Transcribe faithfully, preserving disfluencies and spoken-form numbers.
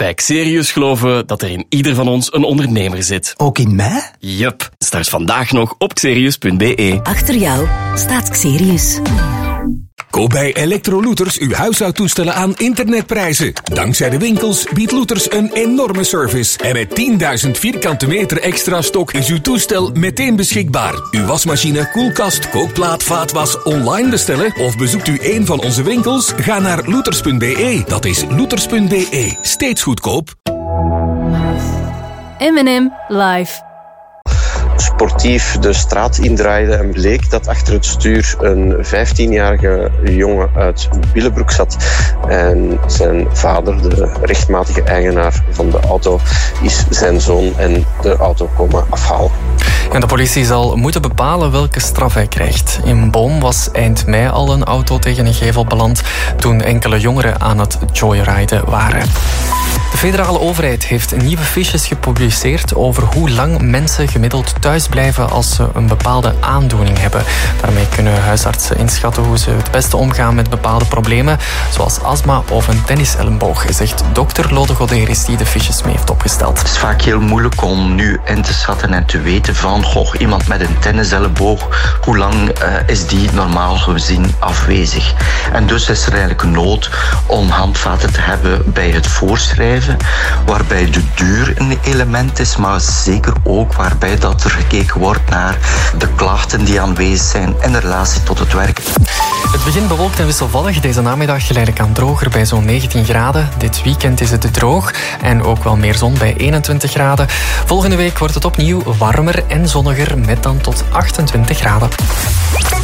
Bij Xerius geloven we dat er in ieder van ons een ondernemer zit. Ook in mij? Yup. Start vandaag nog op xerius punt b e. Achter jou staat Xerius. Koop bij Electro-Looters uw huishoudtoestellen aan internetprijzen. Dankzij de winkels biedt Looters een enorme service. En met tienduizend vierkante meter extra stok is uw toestel meteen beschikbaar. Uw wasmachine, koelkast, kookplaat, vaatwas online bestellen of bezoekt u een van onze winkels? Ga naar looters punt b e. Dat is looters punt b e. Steeds goedkoop. M en M live. Sportief de straat indraaide en bleek dat achter het stuur een vijftienjarige jongen uit Willebroek zat. En zijn vader, de rechtmatige eigenaar van de auto, is zijn zoon en de auto komen afhalen. En de politie zal moeten bepalen welke straf hij krijgt. In Boom was eind mei al een auto tegen een gevel beland toen enkele jongeren aan het joyriden waren. De federale overheid heeft nieuwe fiches gepubliceerd over hoe lang mensen gemiddeld thuis blijven als ze een bepaalde aandoening hebben. Daarmee kunnen huisartsen inschatten hoe ze het beste omgaan met bepaalde problemen, zoals astma of een tenniselleboog, zegt dokter Lode Goderis die de fiches mee heeft opgesteld. Het is vaak heel moeilijk om nu in te schatten en te weten van goh, iemand met een tenniselleboog, hoe lang uh, is die normaal gezien afwezig. En dus is er eigenlijk nood om handvaten te hebben bij het voorschrijven, waarbij de duur een element is, maar zeker ook waarbij dat er gekeken wordt naar de klachten die aanwezig zijn in relatie tot het werk. Het begint bewolkt en wisselvallig. Deze namiddag geleidelijk aan droger bij zo'n negentien graden. Dit weekend is het droog en ook wel meer zon bij eenentwintig graden. Volgende week wordt het opnieuw warmer en zonniger met dan tot achtentwintig graden.